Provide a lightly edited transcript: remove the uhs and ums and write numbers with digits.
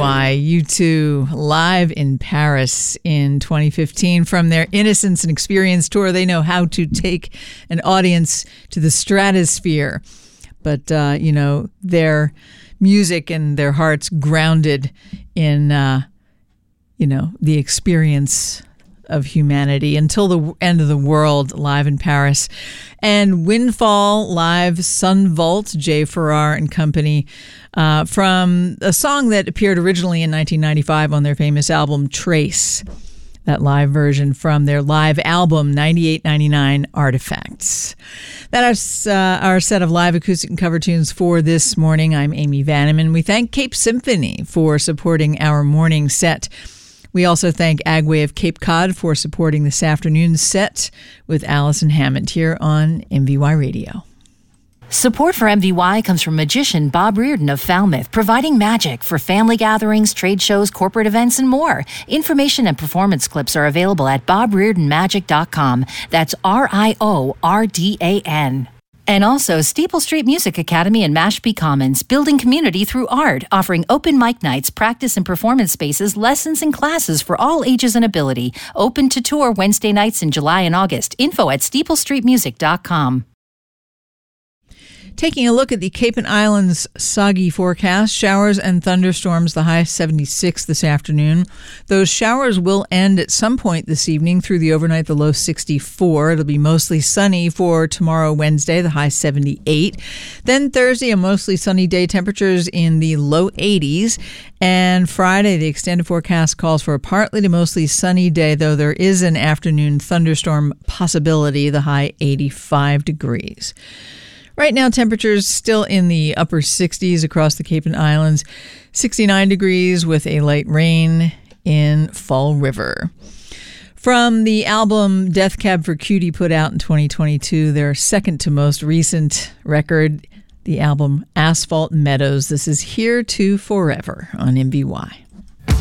MVY, U2 live in Paris in 2015. From their Innocence and Experience tour, they know how to take an audience to the stratosphere. But, their music and their hearts grounded in, the experience of humanity until the end of the world, live in Paris. And Windfall live, Sun Volt, Jay Farrar and company, from a song that appeared originally in 1995 on their famous album Trace, that live version from their live album 98.99 Artifacts. That's our set of live acoustic and cover tunes for this morning. I'm Amy Vanneman. We thank Cape Symphony for supporting our morning set. We also thank Agway of Cape Cod for supporting this afternoon's set with Allison Hammond here on MVY Radio. Support for MVY comes from magician Bob Reardon of Falmouth, providing magic for family gatherings, trade shows, corporate events, and more. Information and performance clips are available at bobreardonmagic.com. That's RIORDAN. And also Steeple Street Music Academy in Mashpee Commons, building community through art, offering open mic nights, practice and performance spaces, lessons and classes for all ages and ability. Open to tour Wednesday nights in July and August. Info at steeplestreetmusic.com. Taking a look at the Cape and Islands soggy forecast, showers and thunderstorms, the high 76 this afternoon. Those showers will end at some point this evening through the overnight, the low 64. It'll be mostly sunny for tomorrow, Wednesday, the high 78. Then Thursday, a mostly sunny day, temperatures in the low 80s. And Friday, the extended forecast calls for a partly to mostly sunny day, though there is an afternoon thunderstorm possibility, the high 85 degrees. Right now, temperatures still in the upper 60s across the Cape and Islands, 69 degrees with a light rain in Fall River. From the album Death Cab for Cutie put out in 2022, their second to most recent record, the album Asphalt Meadows. This is Here to Forever on MVY.